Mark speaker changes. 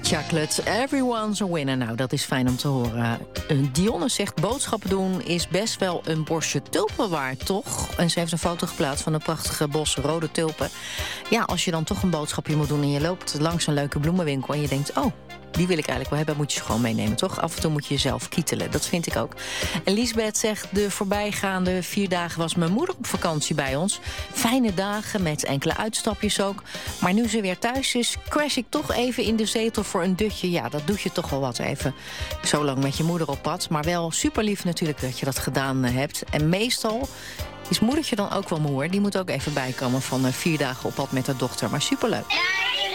Speaker 1: Chocolate, everyone's a winner. Nou, dat is fijn om te horen. Dionne zegt, boodschappen doen is best wel een bosje tulpen waard, toch? En ze heeft een foto geplaatst van een prachtige bos rode tulpen. Ja, als je dan toch een boodschapje moet doen en je loopt langs een leuke bloemenwinkel en je denkt, oh, die wil ik eigenlijk wel hebben, moet je ze gewoon meenemen, toch? Af en toe moet je jezelf kietelen, dat vind ik ook. En Liesbeth zegt, de voorbijgaande 4 dagen was mijn moeder op vakantie bij ons. Fijne dagen, met enkele uitstapjes ook. Maar nu ze weer thuis is, crash ik toch even in de zetel voor een dutje. Ja, dat doet je toch wel wat even. Zo lang met je moeder op pad. Maar wel super lief natuurlijk dat je dat gedaan hebt. En meestal is moedertje dan ook wel moe, hoor. Die moet ook even bijkomen van 4 dagen op pad met haar dochter. Maar superleuk.